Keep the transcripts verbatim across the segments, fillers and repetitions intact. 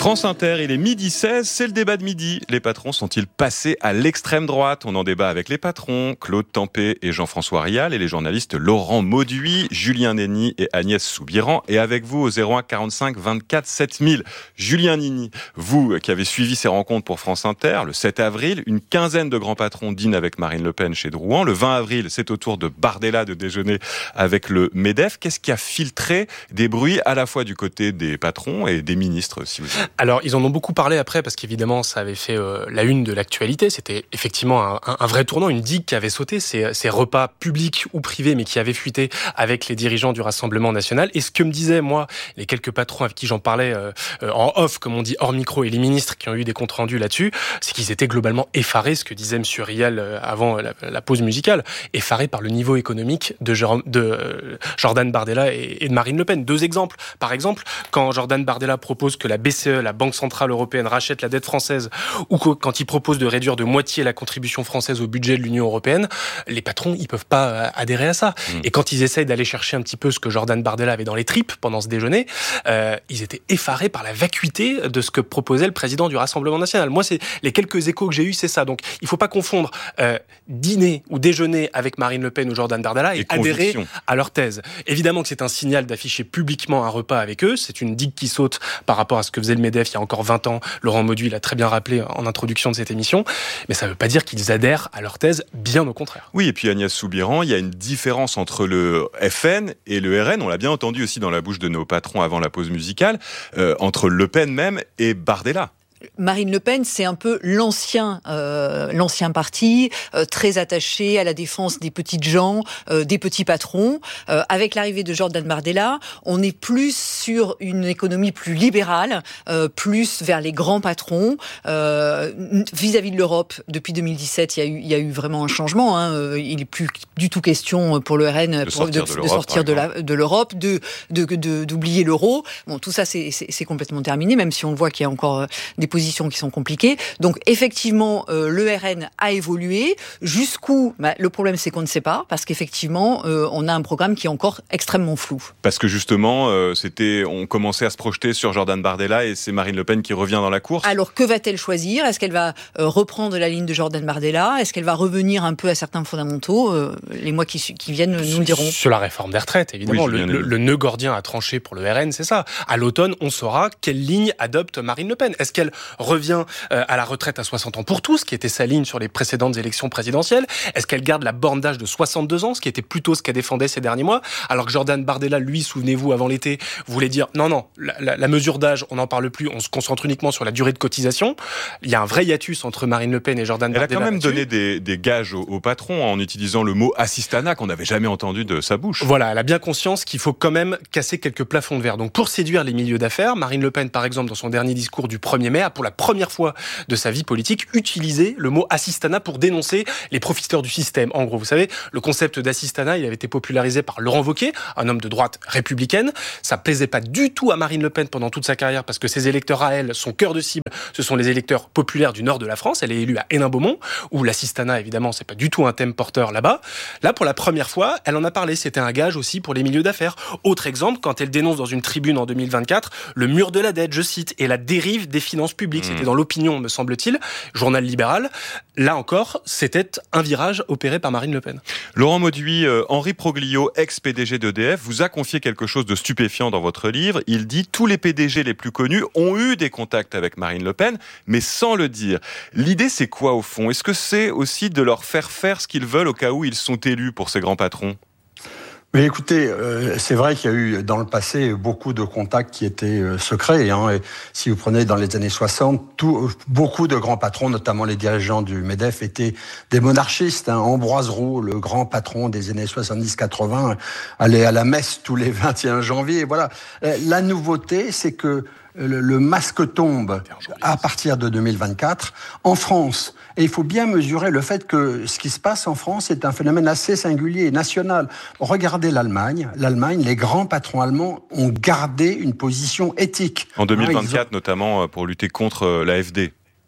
France Inter, il est midi seize, c'est le débat de midi. Les patrons sont-ils passés à l'extrême droite ? On en débat avec les patrons, Claude Tempé et Jean-François Rial, et les journalistes Laurent Mauduit, Julien Néni et Agnès Soubiran. Et avec vous au zéro un quarante-cinq vingt-quatre sept mille. Julien Néni, vous qui avez suivi ces rencontres pour France Inter, le sept avril, une quinzaine de grands patrons dînent avec Marine Le Pen chez Drouan. Le vingt avril, c'est au tour de Bardella de déjeuner avec le MEDEF. Qu'est-ce qui a filtré des bruits à la fois du côté des patrons et des ministres, si vous voulez ? Alors, ils en ont beaucoup parlé après, parce qu'évidemment, ça avait fait euh, la une de l'actualité. C'était effectivement un, un, un vrai tournant, une digue qui avait sauté, ces, ces repas publics ou privés, mais qui avaient fuité avec les dirigeants du Rassemblement national. Et ce que me disaient, moi, les quelques patrons avec qui j'en parlais euh, euh, en off, comme on dit, hors micro, et les ministres qui ont eu des comptes rendus là-dessus, c'est qu'ils étaient globalement effarés, ce que disait M. Rial euh, avant la, la pause musicale, effarés par le niveau économique de, Jérôme, de euh, Jordan Bardella et, et de Marine Le Pen. Deux exemples. Par exemple, quand Jordan Bardella propose que la B C E, la Banque Centrale Européenne, rachète la dette française, ou quand il propose de réduire de moitié la contribution française au budget de l'Union Européenne, les patrons, ils peuvent pas adhérer à ça. Mmh. Et quand ils essayent d'aller chercher un petit peu ce que Jordan Bardella avait dans les tripes pendant ce déjeuner, euh, ils étaient effarés par la vacuité de ce que proposait le président du Rassemblement national. Moi, c'est les quelques échos que j'ai eus, c'est ça. Donc, il faut pas confondre euh, dîner ou déjeuner avec Marine Le Pen ou Jordan Bardella et, et adhérer à leur thèse. Évidemment que c'est un signal d'afficher publiquement un repas avec eux. C'est une digue qui saute par rapport à ce que faisait le MEDEF il y a encore vingt ans. Laurent Mauduit l'a très bien rappelé en introduction de cette émission. Mais ça ne veut pas dire qu'ils adhèrent à leur thèse, bien au contraire. Oui, et puis Agnès Soubiran, il y a une différence entre le F N et le R N. On l'a bien entendu aussi dans la bouche de nos patrons avant la pause musicale, euh, entre Le Pen même et Bardella. Marine Le Pen, c'est un peu l'ancien, euh, l'ancien parti, euh, très attaché à la défense des petites gens, euh, des petits patrons. Euh, avec l'arrivée de Jordan Bardella, on est plus sur une économie plus libérale, euh, plus vers les grands patrons. Euh, vis-à-vis de l'Europe, depuis deux mille dix-sept, il y a eu, il y a eu vraiment un changement. Hein. Il n'est plus du tout question pour le R N de pour, sortir, de, de, de sortir de, la, de l'Europe, de, de, de, d'oublier l'euro. Bon, tout ça, c'est, c'est, c'est complètement terminé, même si on voit qu'il y a encore des positions qui sont compliquées. Donc effectivement, euh, le R N a évolué. Jusqu'où bah, le problème, c'est qu'on ne sait pas, parce qu'effectivement, euh, on a un programme qui est encore extrêmement flou. Parce que justement, euh, c'était, on commençait à se projeter sur Jordan Bardella et c'est Marine Le Pen qui revient dans la course. Alors que va-t-elle choisir ? Est-ce qu'elle va euh, reprendre la ligne de Jordan Bardella ? Est-ce qu'elle va revenir un peu à certains fondamentaux ? euh, Les mois qui, qui viennent nous le diront. Sur la réforme des retraites, évidemment. Oui, le, le, le nœud gordien à trancher pour le R N, c'est ça. À l'automne, on saura quelle ligne adopte Marine Le Pen. Est-ce qu'elle revient à la retraite à soixante ans pour tous, qui était sa ligne sur les précédentes élections présidentielles ? Est-ce qu'elle garde la borne d'âge de soixante-deux ans, ce qui était plutôt ce qu'elle défendait ces derniers mois ? Alors que Jordan Bardella, lui, souvenez-vous, avant l'été, voulait dire non, non, la, la, la mesure d'âge, on n'en parle plus, on se concentre uniquement sur la durée de cotisation. Il y a un vrai hiatus entre Marine Le Pen et Jordan Elle Bardella. Elle a quand même là-dessus. donné des, des gages aux, aux patrons en utilisant le mot assistanat qu'on n'avait jamais entendu de sa bouche. Voilà, elle a bien conscience qu'il faut quand même casser quelques plafonds de verre. Donc pour séduire les milieux d'affaires, Marine Le Pen, par exemple, dans son dernier discours du premier mai, a pour la première fois de sa vie politique utilisé le mot assistanat pour dénoncer les profiteurs du système. En gros, vous savez, le concept d'assistanat, il avait été popularisé par Laurent Wauquiez, un homme de droite républicaine. Ça plaisait pas du tout à Marine Le Pen pendant toute sa carrière parce que ses électeurs à elle, son cœur de cible, ce sont les électeurs populaires du nord de la France. Elle est élue à Hénin-Beaumont, où l'assistanat, évidemment, c'est pas du tout un thème porteur là-bas. Là, pour la première fois, elle en a parlé. C'était un gage aussi pour les milieux d'affaires. Autre exemple, quand elle dénonce dans une tribune en deux mille vingt-quatre le mur de la dette, je cite, et la dérive des finances publiques. Mmh. C'était dans l'opinion, me semble-t-il, journal libéral. Là encore, c'était un virage opéré par Marine Le Pen. Laurent Mauduit, euh, Henri Proglio, ex-P D G d'E D F, vous a confié quelque chose de stupéfiant dans votre livre. Il dit « Tous les P D G les plus connus ont eu des contacts avec Marine Le Pen, mais sans le dire ». L'idée, c'est quoi au fond ? Est-ce que c'est aussi de leur faire faire ce qu'ils veulent au cas où ils sont élus pour ces grands patrons ? Mais écoutez, euh, c'est vrai qu'il y a eu dans le passé beaucoup de contacts qui étaient euh, secrets. Hein, et si vous prenez dans les années soixante, tout, beaucoup de grands patrons, notamment les dirigeants du MEDEF, étaient des monarchistes. Hein. Ambroise Roux, le grand patron des années soixante-dix quatre-vingts, allait à la messe tous les vingt et un janvier. Et voilà. La nouveauté, c'est que le, le masque tombe à partir de deux mille vingt-quatre en France. Et il faut bien mesurer le fait que ce qui se passe en France est un phénomène assez singulier et national. Regardez l'Allemagne. L'Allemagne, les grands patrons allemands ont gardé une position éthique. En deux mille vingt-quatre, hein, ont... notamment pour lutter contre l'A F D.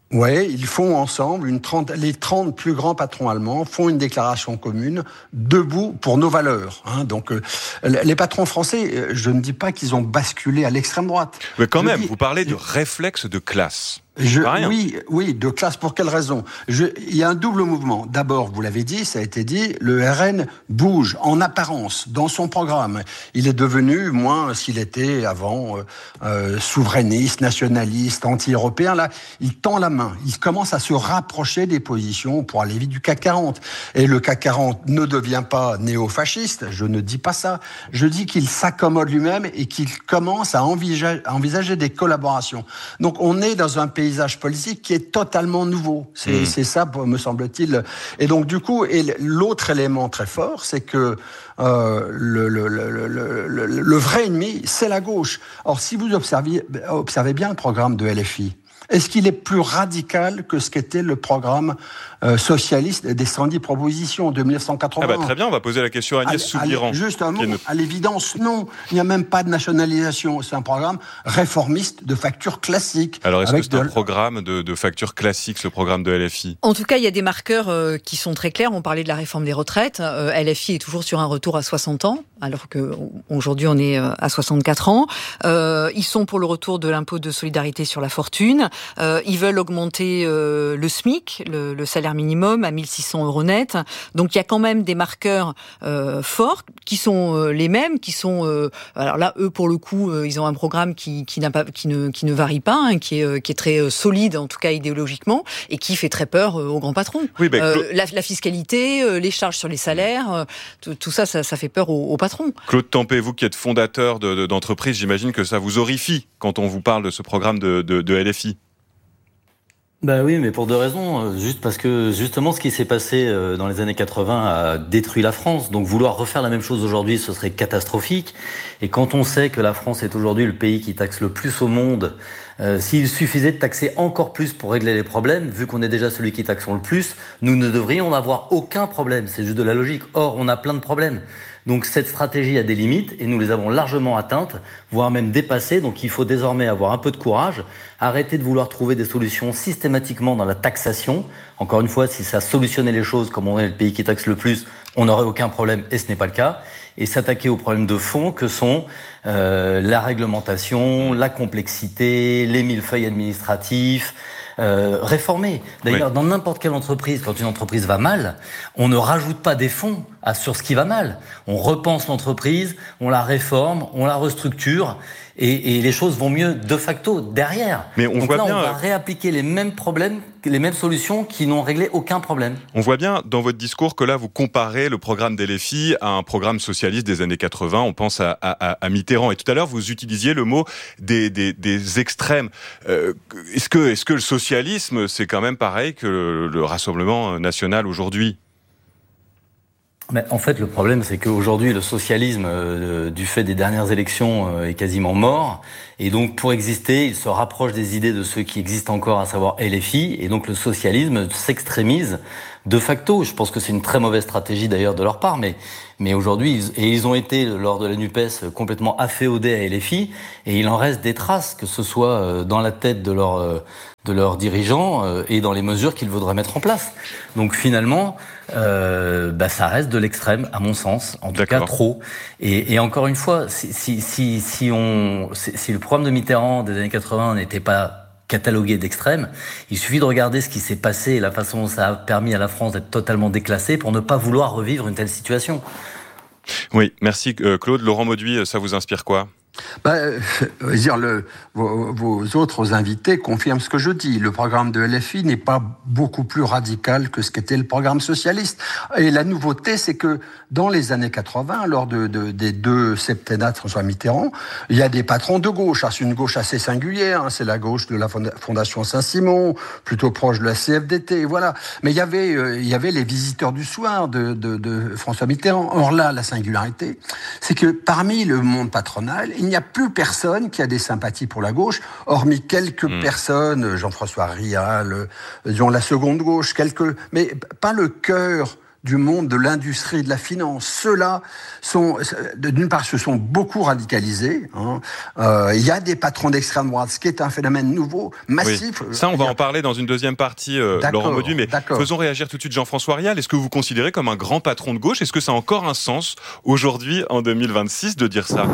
Oui, ils font ensemble, une trente, les trente plus grands patrons allemands font une déclaration commune, debout pour nos valeurs. Hein. Donc, euh, les patrons français, je ne dis pas qu'ils ont basculé à l'extrême droite. Mais quand je même, dis, vous parlez de réflexe de classe. Je, oui, oui, de classe. Pour quelle raison ? Je, il y a un double mouvement. D'abord, vous l'avez dit, ça a été dit, le R N bouge en apparence dans son programme. Il est devenu moins s'il était avant euh, euh, souverainiste, nationaliste, anti-européen. Là, il tend la main. Il commence à se rapprocher des positions pour aller vite du C A C quarante. Et le C A C quarante ne devient pas néo-fasciste. Je ne dis pas ça. Je dis qu'il s'accommode lui-même et qu'il commence à envisager, à envisager des collaborations. Donc, on est dans un pays paysage politique qui est totalement nouveau. C'est, mmh. c'est ça, me semble-t-il. Et donc, du coup, et l'autre élément très fort, c'est que euh, le, le, le, le, le, le vrai ennemi, c'est la gauche. Or, si vous observez, observez bien le programme de L F I, est-ce qu'il est plus radical que ce qu'était le programme euh, socialiste des cent dix propositions de dix-neuf cent quatre-vingt-un? Ah bah très bien, on va poser la question à Agnès à, Soubiran. À, juste un mot, notre... à l'évidence, non. Il n'y a même pas de nationalisation. C'est un programme réformiste de facture classique. Alors, est-ce que c'est de... un programme de, de facture classique, ce programme de L F I? En tout cas, il y a des marqueurs euh, qui sont très clairs. On parlait de la réforme des retraites. Euh, L F I est toujours sur un retour à soixante ans, alors qu'aujourd'hui, on est à soixante-quatre ans. Euh, ils sont pour le retour de l'impôt de solidarité sur la fortune. Euh, ils veulent augmenter euh, le SMIC, le, le salaire minimum, à mille six cents euros net. Donc il y a quand même des marqueurs euh, forts qui sont euh, les mêmes, qui sont. Euh, alors là, eux pour le coup, euh, ils ont un programme qui, qui n'a pas, qui ne, qui ne varie pas, hein, qui est, euh, qui est très euh, solide en tout cas idéologiquement et qui fait très peur euh, aux grands patrons. Oui, ben, euh, Claude... la, la fiscalité, euh, les charges sur les salaires, euh, tout, tout ça, ça, ça fait peur aux, aux patrons. Claude Tempé, vous qui êtes fondateur de, de, d'entreprise, j'imagine que ça vous horrifie quand on vous parle de ce programme de, de, de L F I. Bah oui, mais pour deux raisons. Juste parce que justement, ce qui s'est passé dans les années quatre-vingts a détruit la France. Donc vouloir refaire la même chose aujourd'hui, ce serait catastrophique. Et quand on sait que la France est aujourd'hui le pays qui taxe le plus au monde, euh, s'il suffisait de taxer encore plus pour régler les problèmes, vu qu'on est déjà celui qui taxe le plus, nous ne devrions avoir aucun problème. C'est juste de la logique. Or, on a plein de problèmes. Donc cette stratégie a des limites et nous les avons largement atteintes, voire même dépassées. Donc il faut désormais avoir un peu de courage, arrêter de vouloir trouver des solutions systématiquement dans la taxation. Encore une fois, si ça solutionnait les choses comme on est le pays qui taxe le plus, on n'aurait aucun problème et ce n'est pas le cas. Et s'attaquer aux problèmes de fond que sont euh, la réglementation, la complexité, les millefeuilles administratifs, Euh, réformer. D'ailleurs, oui. Dans n'importe quelle entreprise, quand une entreprise va mal, on ne rajoute pas des fonds à, sur ce qui va mal. On repense l'entreprise, on la réforme, on la restructure, et, et les choses vont mieux de facto derrière. Mais on Donc voit là, bien... on va réappliquer les mêmes problèmes, les mêmes solutions qui n'ont réglé aucun problème. On voit bien dans votre discours que là, vous comparez le programme d'L F I à un programme socialiste des années quatre-vingts. On pense à, à, à Mitterrand. Et tout à l'heure, vous utilisiez le mot des, des, des extrêmes. Euh, est-ce que, est-ce que le socialisme, c'est quand même pareil que le, le Rassemblement national aujourd'hui ? Mais en fait, le problème, c'est qu'aujourd'hui, le socialisme, euh, du fait des dernières élections, euh, est quasiment mort. Et donc, pour exister, il se rapproche des idées de ceux qui existent encore, à savoir L F I. Et donc, le socialisme s'extrémise de facto. Je pense que c'est une très mauvaise stratégie, d'ailleurs, de leur part. Mais, mais aujourd'hui, ils, et ils ont été, lors de la NUPES, complètement afféodés à L F I. Et il en reste des traces, que ce soit euh, dans la tête de leur... Euh, de leurs dirigeants euh, et dans les mesures qu'ils voudraient mettre en place. Donc finalement, euh, bah, ça reste de l'extrême, à mon sens, en tout D'accord. cas trop. Et, et encore une fois, si, si, si, si, on, si, si le programme de Mitterrand des années quatre-vingts n'était pas catalogué d'extrême, il suffit de regarder ce qui s'est passé et la façon dont ça a permis à la France d'être totalement déclassée pour ne pas vouloir revivre une telle situation. Oui, merci Claude. Laurent Mauduit, ça vous inspire quoi ? Bah, euh, dire le, vos, vos autres invités confirment ce que je dis. Le programme de L F I n'est pas beaucoup plus radical que ce qu'était le programme socialiste. Et la nouveauté, c'est que dans les années quatre-vingts, lors de, de, des deux septennats de François Mitterrand, il y a des patrons de gauche. C'est une gauche assez singulière. Hein. C'est la gauche de la Fondation Saint-Simon, plutôt proche de la C F D T. Voilà. Mais il y avait, euh, il y avait les visiteurs du soir de, de, de François Mitterrand. Or là, la singularité, c'est que parmi le monde patronal, il n'y a plus personne qui a des sympathies pour la gauche, hormis quelques mmh. personnes, Jean-François Rial, disons la seconde gauche, quelques, mais pas le cœur du monde de l'industrie et de la finance. Ceux-là sont, d'une part, se sont beaucoup radicalisés. Hein. Euh, il y a des patrons d'extrême droite, ce qui est un phénomène nouveau, massif. Oui. Ça, on va en parler dans une deuxième partie, euh, Laurent Mauduit, mais d'accord. Faisons réagir tout de suite Jean-François Rial. Est-ce que vous vous considérez comme un grand patron de gauche ? Est-ce que ça a encore un sens aujourd'hui, en deux mille vingt-six, de dire ça ?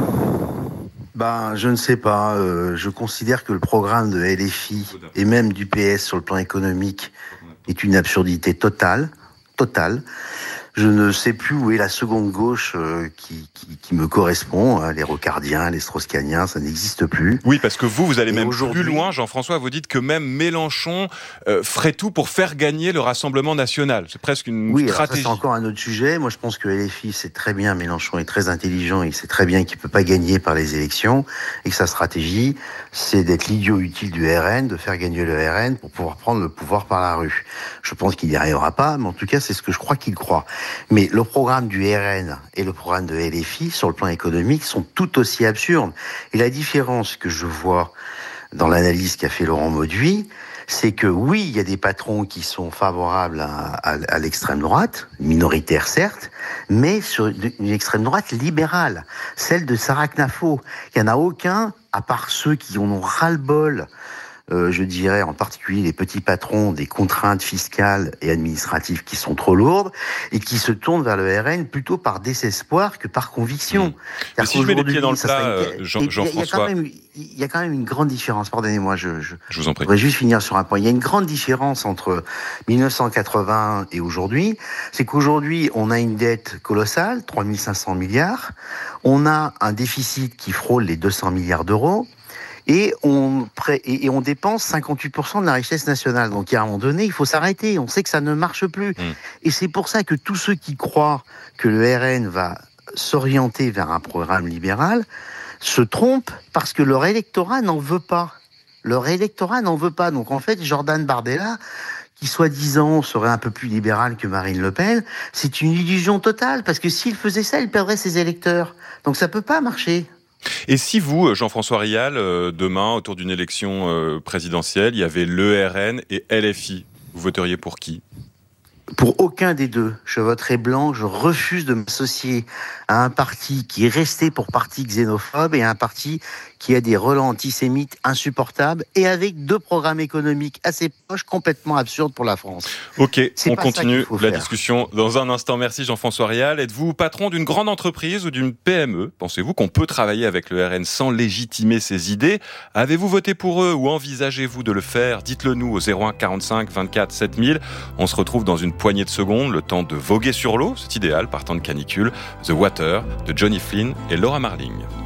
Ben, je ne sais pas. Euh, je considère que le programme de L F I et même du P S sur le plan économique est une absurdité totale, totale. Je ne sais plus où est la seconde gauche euh, qui, qui, qui me correspond. Hein, les rocardiens, les strauss-kahniens, ça n'existe plus. Oui, parce que vous, vous allez Et même plus aujourd'hui... loin, Jean-François. Vous dites que même Mélenchon euh, ferait tout pour faire gagner le Rassemblement national. C'est presque une oui, stratégie. Oui, ça c'est encore un autre sujet. Moi, je pense que L F I, c'est très bien. Mélenchon est très intelligent. Il sait très bien qu'il peut pas gagner par les élections. Et que sa stratégie, c'est d'être l'idiot utile du R N, de faire gagner le R N pour pouvoir prendre le pouvoir par la rue. Je pense qu'il n'y arrivera pas, mais en tout cas, c'est ce que je crois qu'il croit. Mais le programme du R N et le programme de L F I, sur le plan économique, sont tout aussi absurdes. Et la différence que je vois dans l'analyse qu'a fait Laurent Mauduit, c'est que oui, il y a des patrons qui sont favorables à, à, à l'extrême droite, minoritaire certes, mais sur une extrême droite libérale, celle de Sarah Knafo. Il n'y en a aucun, à part ceux qui en ont ras-le-bol, Euh, je dirais en particulier les petits patrons, des contraintes fiscales et administratives qui sont trop lourdes et qui se tournent vers le R N plutôt par désespoir que par conviction. Mmh. Mais si je mets les pieds dans le plat, une... Jean, Jean-François... Il y a quand même une grande différence, pardonnez-moi, je, je, je vous en prie. Je voudrais juste finir sur un point. Il y a une grande différence entre dix-neuf cent quatre-vingts et aujourd'hui, c'est qu'aujourd'hui, on a une dette colossale, trois mille cinq cents milliards, on a un déficit qui frôle les deux cents milliards d'euros, Et on, pré- et on dépense cinquante-huit pour cent de la richesse nationale. Donc, à un moment donné, il faut s'arrêter. On sait que ça ne marche plus. Mmh. Et c'est pour ça que tous ceux qui croient que le R N va s'orienter vers un programme libéral se trompent parce que leur électorat n'en veut pas. Leur électorat n'en veut pas. Donc, en fait, Jordan Bardella, qui soi-disant serait un peu plus libéral que Marine Le Pen, c'est une illusion totale. Parce que s'il faisait ça, il perdrait ses électeurs. Donc, ça ne peut pas marcher. Et si vous, Jean-François Rial, euh, demain, autour d'une élection euh, présidentielle, il y avait le R N et L F I, vous voteriez pour qui ? Pour aucun des deux. Je voterai blanc. Je refuse de m'associer à un parti qui est resté pour parti xénophobe et à un parti qui a des relents antisémites insupportables et avec deux programmes économiques assez proches, complètement absurdes pour la France. Ok, C'est on continue la faire. discussion dans un instant. Merci Jean-François Rial. Êtes-vous patron d'une grande entreprise ou d'une P M E ? Pensez-vous qu'on peut travailler avec le R N sans légitimer ses idées ? Avez-vous voté pour eux ou envisagez-vous de le faire ? Dites-le nous au zéro un quarante-cinq vingt-quatre sept mille. On se retrouve dans une poignée de secondes, le temps de voguer sur l'eau, c'est idéal, partant de canicule. The Water de Johnny Flynn et Laura Marling.